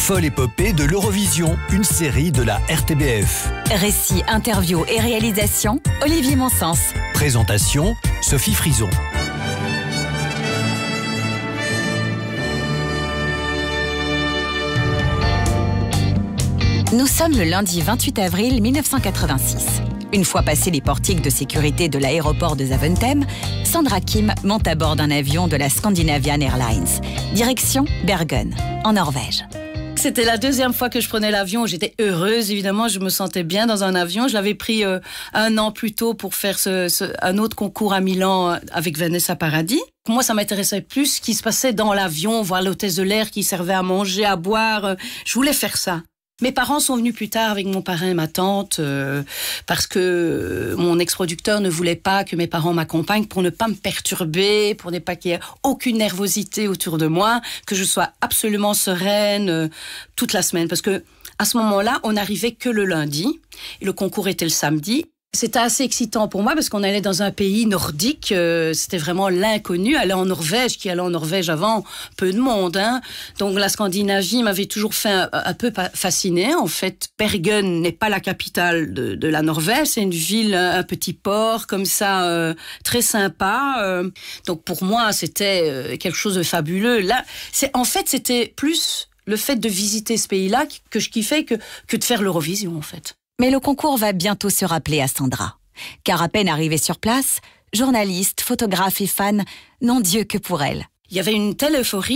folle épopée de l'Eurovision, une série de la RTBF. Récit, interview et réalisation, Olivier Monsens. Présentation, Sophie Frison. Nous sommes le lundi 28 avril 1986. Une fois passé les portiques de sécurité de l'aéroport de Zaventem, Sandra Kim monte à bord d'un avion de la Scandinavian Airlines, direction Bergen, en Norvège. C'était la deuxième fois que je prenais l'avion. J'étais heureuse, évidemment, je me sentais bien dans un avion. Je l'avais pris 1 an plus tôt pour faire un autre concours à Milan avec Vanessa Paradis. Moi, ça m'intéressait plus ce qui se passait dans l'avion, voir l'hôtesse de l'air qui servait à manger, à boire. Je voulais faire ça. Mes parents sont venus plus tard avec mon parrain et ma tante parce que mon ex-producteur ne voulait pas que mes parents m'accompagnent pour ne pas me perturber, pour ne pas qu'il y ait aucune nervosité autour de moi, que je sois absolument sereine toute la semaine. Parce que à ce moment-là, on n'arrivait que le lundi et le concours était le samedi. C'était assez excitant pour moi parce qu'on allait dans un pays nordique, c'était vraiment l'inconnu. Aller en Norvège, qui allait en Norvège avant, peu de monde. Donc la Scandinavie m'avait toujours fait un peu fasciné. En fait, Bergen n'est pas la capitale de la Norvège, c'est une ville, un petit port comme ça, très sympa. Donc pour moi, c'était quelque chose de fabuleux. Là, c'était plus le fait de visiter ce pays-là que je kiffais que de faire l'Eurovision, en fait. Mais le concours va bientôt se rappeler à Sandra. Car à peine arrivée sur place, journalistes, photographes et fans n'ont Dieu que pour elle. Il y avait une telle euphorie.